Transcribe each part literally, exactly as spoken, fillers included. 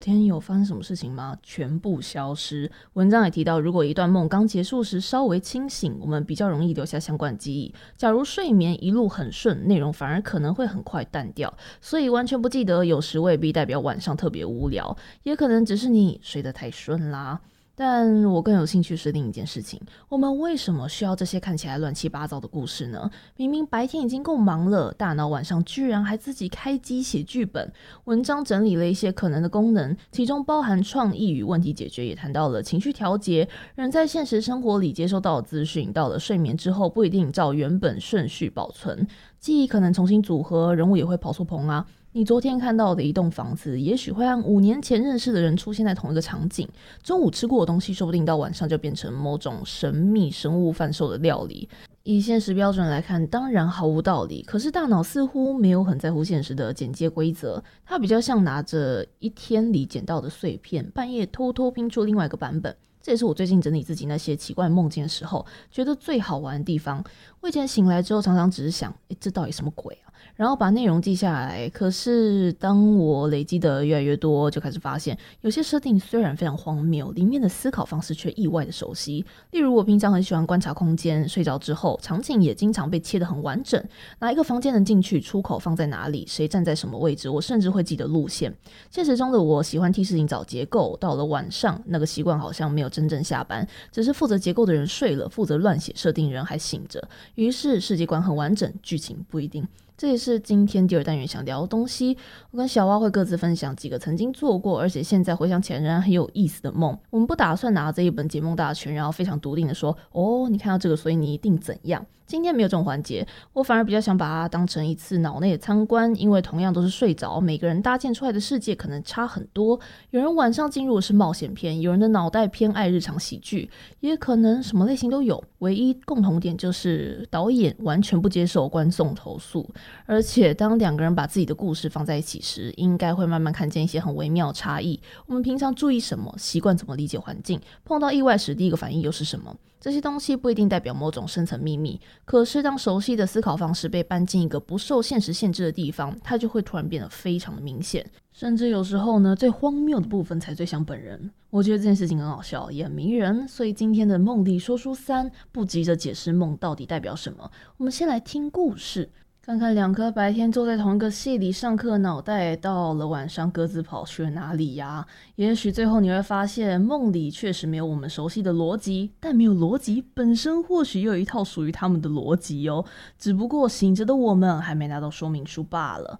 天有发生什么事情吗？全部消失。文章也提到，如果一段梦刚结束时稍微清醒，我们比较容易留下相关记忆。假如睡眠一路很顺，内容反而可能会很快淡掉。所以完全不记得，有时未必代表晚上特别无聊，也可能只是你睡得太顺啦。但我更有兴趣是另一件事情，我们为什么需要这些看起来乱七八糟的故事呢？明明白天已经够忙了，大脑晚上居然还自己开机写剧本。文章整理了一些可能的功能，其中包含创意与问题解决，也谈到了情绪调节。人在现实生活里接收到的资讯，到了睡眠之后不一定照原本顺序保存，记忆可能重新组合，人物也会跑错棚啊。你昨天看到的一栋房子，也许会和五年前认识的人出现在同一个场景。中午吃过的东西，说不定到晚上就变成某种神秘生物贩售的料理。以现实标准来看，当然毫无道理。可是大脑似乎没有很在乎现实的简介规则，它比较像拿着一天里捡到的碎片，半夜偷偷拼出另外一个版本。这也是我最近整理自己那些奇怪梦境的时候，觉得最好玩的地方。我以前醒来之后，常常只是想，诶，这到底什么鬼啊？然后把内容记下来。可是当我累积的越来越多，就开始发现，有些设定虽然非常荒谬，里面的思考方式却意外的熟悉。例如，我平常很喜欢观察空间，睡着之后，场景也经常被切得很完整，哪一个房间能进去，出口放在哪里，谁站在什么位置，我甚至会记得路线。现实中的我喜欢替事情找结构，到了晚上，那个习惯好像没有真正下班，只是负责结构的人睡了，负责乱写设定人还醒着。于是世界观很完整，剧情不一定。这也是今天第二单元想聊的东西。我跟小蛙会各自分享几个曾经做过，而且现在回想起来仍然很有意思的梦。我们不打算拿这一本解梦大全，然后非常笃定的说，哦，你看到这个，所以你一定怎样。今天没有这种环节，我反而比较想把它当成一次脑内的参观，因为同样都是睡着，每个人搭建出来的世界可能差很多。有人晚上进入的是冒险片，有人的脑袋偏爱日常喜剧，也可能什么类型都有。唯一共同点就是导演完全不接受观众投诉，而且当两个人把自己的故事放在一起时，应该会慢慢看见一些很微妙的差异。我们平常注意什么，习惯怎么理解环境，碰到意外时第一个反应又是什么？这些东西不一定代表某种深层秘密，可是当熟悉的思考方式被搬进一个不受现实限制的地方，它就会突然变得非常的明显。甚至有时候呢，最荒谬的部分才最像本人。我觉得这件事情很好笑，也很迷人。所以今天的梦里说书三，不急着解释梦到底代表什么，我们先来听故事。看看两颗白天坐在同一个系里上课的脑袋，到了晚上各自跑去了哪里呀？也许最后你会发现，梦里确实没有我们熟悉的逻辑，但没有逻辑本身或许又有一套属于他们的逻辑哦，只不过醒着的我们还没拿到说明书罢了。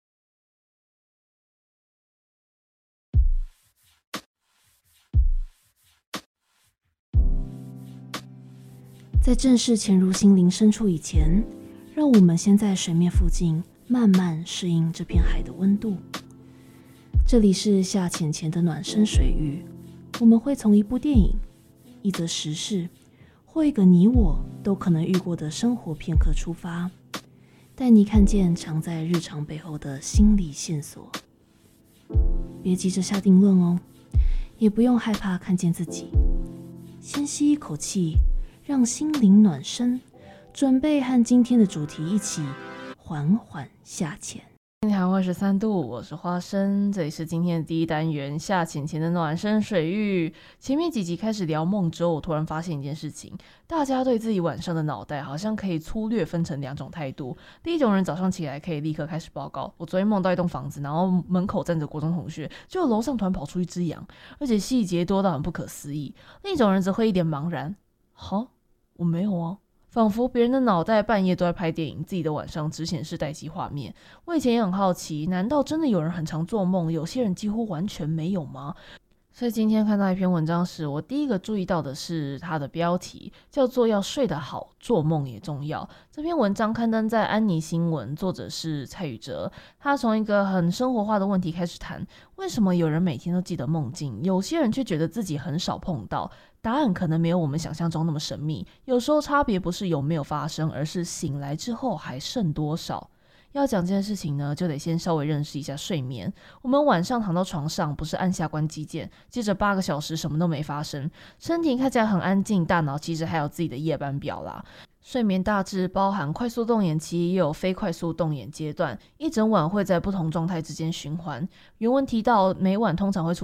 在正式潜入心灵深处以前，让我们先在水面附近慢慢适应这片海的温度。这里是下潜前的暖身水域，我们会从一部电影、一则时事或一个你我都可能遇过的生活片刻出发，带你看见藏在日常背后的心理线索。别急着下定论哦，也不用害怕看见自己。先吸一口气，让心灵暖身，准备和今天的主题一起缓缓下潜。今天二十三度，我是花生，这里是今天的第一单元下潜前的暖身水域。前面几集开始聊梦之后，我突然发现一件事情，大家对自己晚上的脑袋好像可以粗略分成两种态度。第一种人早上起来可以立刻开始报告，我昨天梦到一栋房子，然后门口站着国中同学，就楼上突然跑出一只羊，而且细节多到很不可思议。另一种人则会一脸茫然，哈，我没有啊，仿佛别人的脑袋半夜都在拍电影，自己的晚上只显示待机画面。我以前也很好奇，难道真的有人很常做梦，有些人几乎完全没有吗？所以今天看到一篇文章时，我第一个注意到的是它的标题，叫做要睡得好，做梦也重要。这篇文章刊登在安妮新闻，作者是蔡宇哲。他从一个很生活化的问题开始谈，为什么有人每天都记得梦境，有些人却觉得自己很少碰到？答案可能没有我们想象中那么神秘，有时候差别不是有没有发生，而是醒来之后还剩多少。要讲这件事情呢，就得先稍微认识一下睡眠。我们晚上躺到床上，不是按下关机键，接着八个小时什么都没发生，身体看起来很安静，大脑其实还有自己的夜班表啦。 睡眠大致包含快速动眼期，也有非快速动眼阶段，一整晚会在不同状态之间循环。原文提到，每晚通常会出